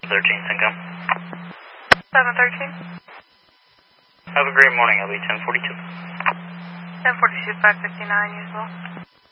13, Cinco. 713. Have a great morning. I'll be 1042. 1042, 559, usual.